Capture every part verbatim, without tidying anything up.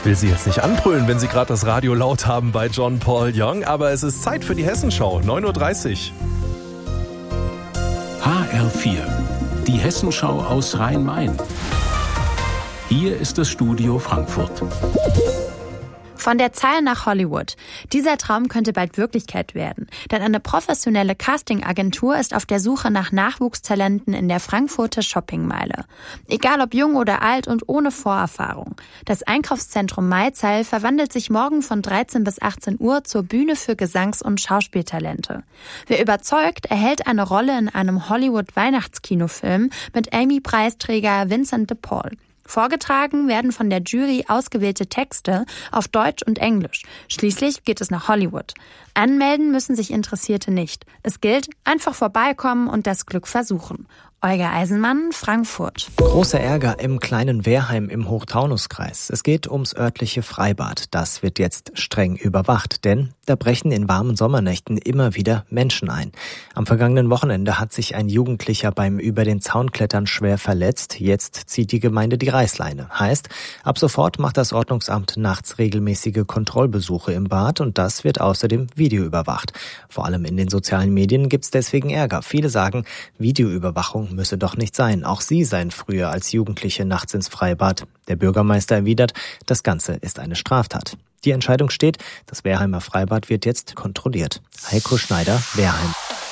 will Sie jetzt nicht anbrüllen, wenn Sie gerade das Radio laut haben bei John Paul Young, aber es ist Zeit für die Hessenschau, neun Uhr dreißig. H R vier, die Hessenschau aus Rhein-Main. Hier ist das Studio Frankfurt. Von der Zahl nach Hollywood. Dieser Traum könnte bald Wirklichkeit werden. Denn eine professionelle Castingagentur ist auf der Suche nach Nachwuchstalenten in der Frankfurter Shoppingmeile. Egal ob jung oder alt und ohne Vorerfahrung. Das Einkaufszentrum Maizeil verwandelt sich morgen von dreizehn bis achtzehn Uhr zur Bühne für Gesangs- und Schauspieltalente. Wer überzeugt, erhält eine Rolle in einem Hollywood-Weihnachtskinofilm mit Emmy-Preisträger Vincent de Paul. Vorgetragen werden von der Jury ausgewählte Texte auf Deutsch und Englisch. Schließlich geht es nach Hollywood. Anmelden müssen sich Interessierte nicht. Es gilt, einfach vorbeikommen und das Glück versuchen. Olga Eisenmann, Frankfurt. Großer Ärger im kleinen Wehrheim im Hochtaunuskreis. Es geht ums örtliche Freibad. Das wird jetzt streng überwacht, denn da brechen in warmen Sommernächten immer wieder Menschen ein. Am vergangenen Wochenende hat sich ein Jugendlicher beim über den Zaun klettern schwer verletzt. Jetzt zieht die Gemeinde die Reißleine. Heißt, ab sofort macht das Ordnungsamt nachts regelmäßige Kontrollbesuche im Bad und das wird außerdem videoüberwacht. Vor allem in den sozialen Medien gibt's deswegen Ärger. Viele sagen, Videoüberwachung müsse doch nicht sein. Auch sie seien früher als Jugendliche nachts ins Freibad. Der Bürgermeister erwidert, das Ganze ist eine Straftat. Die Entscheidung steht, das Wehrheimer Freibad wird jetzt kontrolliert. Heiko Schneider, Wehrheim.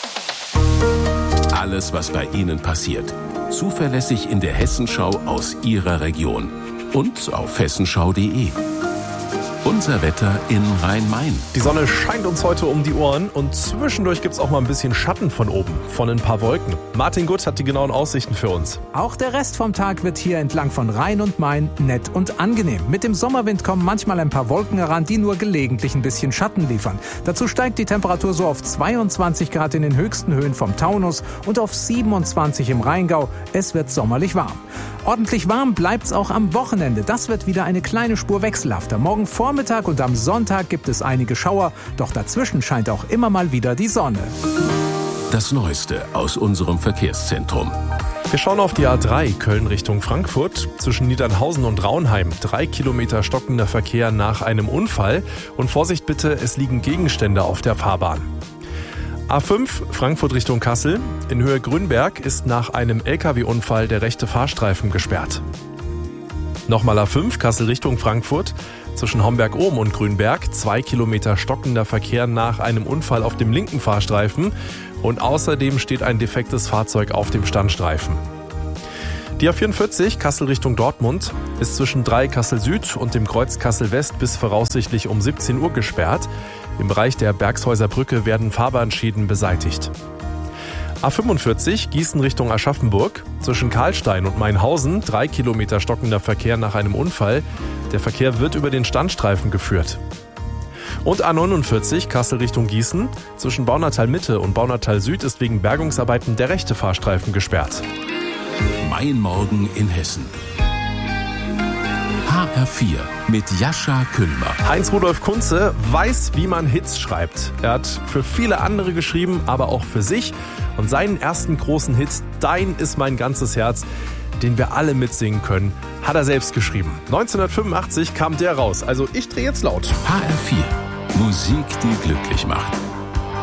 Alles, was bei Ihnen passiert, zuverlässig in der Hessenschau aus Ihrer Region und auf hessenschau punkt de. Unser Wetter in Rhein-Main. Die Sonne scheint uns heute um die Ohren und zwischendurch gibt's auch mal ein bisschen Schatten von oben, von ein paar Wolken. Martin Gutt hat die genauen Aussichten für uns. Auch der Rest vom Tag wird hier entlang von Rhein und Main nett und angenehm. Mit dem Sommerwind kommen manchmal ein paar Wolken heran, die nur gelegentlich ein bisschen Schatten liefern. Dazu steigt die Temperatur so auf zweiundzwanzig Grad in den höchsten Höhen vom Taunus und auf siebenundzwanzig im Rheingau. Es wird sommerlich warm. Ordentlich warm bleibt's auch am Wochenende. Das wird wieder eine kleine Spur wechselhafter. Morgen Vormittag und am Sonntag gibt es einige Schauer, doch dazwischen scheint auch immer mal wieder die Sonne. Das Neueste aus unserem Verkehrszentrum. Wir schauen auf die A drei, Köln Richtung Frankfurt. Zwischen Niedernhausen und Raunheim. Drei Kilometer stockender Verkehr nach einem Unfall. Und Vorsicht bitte, es liegen Gegenstände auf der Fahrbahn. A fünf, Frankfurt Richtung Kassel. In Höhe Grünberg ist nach einem L K W-Unfall der rechte Fahrstreifen gesperrt. Nochmal A fünf, Kassel Richtung Frankfurt. Zwischen Homberg-Ohm und Grünberg zwei Kilometer stockender Verkehr nach einem Unfall auf dem linken Fahrstreifen. Und außerdem steht ein defektes Fahrzeug auf dem Standstreifen. Die A vierundvierzig, Kassel Richtung Dortmund, ist zwischen drei Kassel Süd und dem Kreuz Kassel West bis voraussichtlich um siebzehn Uhr gesperrt. Im Bereich der Bergshäuser Brücke werden Fahrbahnschäden beseitigt. A fünfundvierzig, Gießen Richtung Aschaffenburg. Zwischen Karlstein und Mainhausen drei Kilometer stockender Verkehr nach einem Unfall. Der Verkehr wird über den Standstreifen geführt. Und A neunundvierzig, Kassel Richtung Gießen. Zwischen Baunatal Mitte und Baunatal Süd ist wegen Bergungsarbeiten der rechte Fahrstreifen gesperrt. Mein Morgen in Hessen. H R vier mit Jascha Küllmer. Heinz-Rudolf Kunze weiß, wie man Hits schreibt. Er hat für viele andere geschrieben, aber auch für sich. Und seinen ersten großen Hit, Dein ist mein ganzes Herz, den wir alle mitsingen können, hat er selbst geschrieben. neunzehnhundertfünfundachtzig kam der raus. Also ich drehe jetzt laut. H R vier. Musik, die glücklich macht.